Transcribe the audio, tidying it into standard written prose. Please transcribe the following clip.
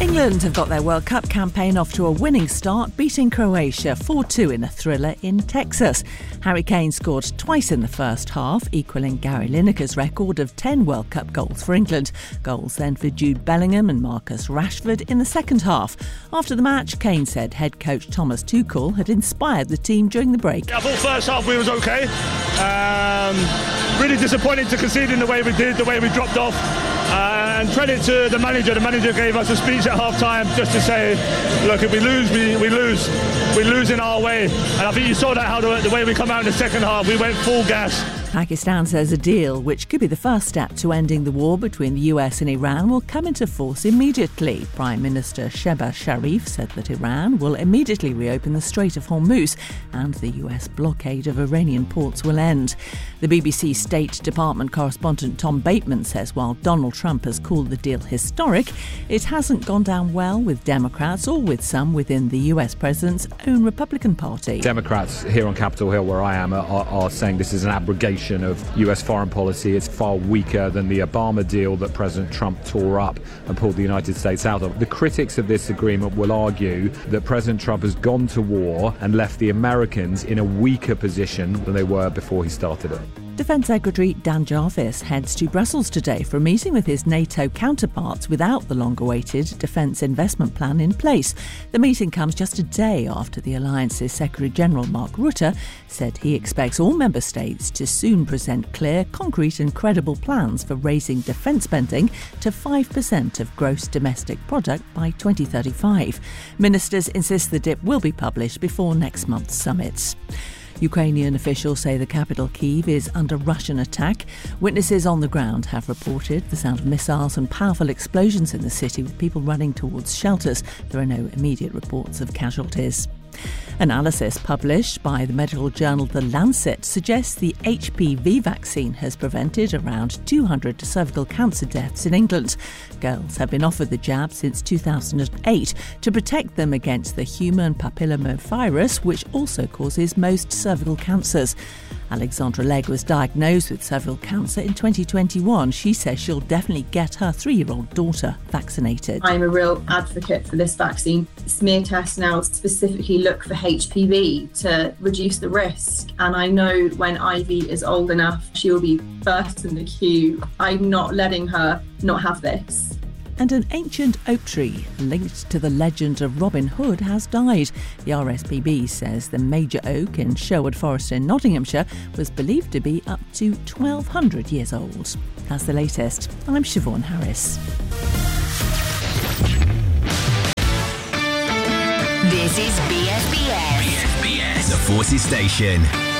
England have got their World Cup campaign off to a winning start, beating Croatia 4-2 in a thriller in Texas. Harry Kane scored twice in the first half, equalling Gary Lineker's record of 10 World Cup goals for England. Goals then for Jude Bellingham and Marcus Rashford in the second half. After the match, Kane said head coach Thomas Tuchel had inspired the team during the break. I thought first half we was okay. Really disappointed to concede in the way we did, the way we dropped off. And credit to the manager. The manager gave us a speech at half-time just to say, look, if we lose, we lose. We lose in our way. And I think you saw that, how the way we come out in the second half, we went full gas. Pakistan says a deal, which could be the first step to ending the war between the US and Iran, will come into force immediately. Prime Minister Shehbaz Sharif said that Iran will immediately reopen the Strait of Hormuz and the US blockade of Iranian ports will end. The BBC State Department correspondent Tom Bateman says while Donald Trump has called the deal historic, it hasn't gone down well with Democrats or with some within the US president's own Republican Party. Democrats here on Capitol Hill, where I am, are saying this is an abrogation of US foreign policy. It's far weaker than the Obama deal that President Trump tore up and pulled the United States out of. The critics of this agreement will argue that President Trump has gone to war and left the Americans in a weaker position than they were before he started it. Defence Secretary Dan Jarvis heads to Brussels today for a meeting with his NATO counterparts without the long-awaited defence investment plan in place. The meeting comes just a day after the Alliance's Secretary-General Mark Rutte said he expects all member states to soon present clear, concrete and credible plans for raising defence spending to 5% of gross domestic product by 2035. Ministers insist the DIP will be published before next month's summit. Ukrainian officials say the capital Kyiv is under Russian attack. Witnesses on the ground have reported the sound of missiles and powerful explosions in the city, with people running towards shelters. There are no immediate reports of casualties. Analysis published by the medical journal The Lancet suggests the HPV vaccine has prevented around 200 cervical cancer deaths in England. Girls have been offered the jab since 2008 to protect them against the human papillomavirus, which also causes most cervical cancers. Alexandra Legg was diagnosed with cervical cancer in 2021. She says she'll definitely get her 3-year-old daughter vaccinated. I'm a real advocate for this vaccine. Smear tests now specifically look for HPV to reduce the risk. And I know when Ivy is old enough, she will be first in the queue. I'm not letting her not have this. And an ancient oak tree linked to the legend of Robin Hood has died. The RSPB says the major oak in Sherwood Forest in Nottinghamshire was believed to be up to 1,200 years old. That's the latest. I'm Siobhan Harris. This is BSBS. BSBS, the Forces Station.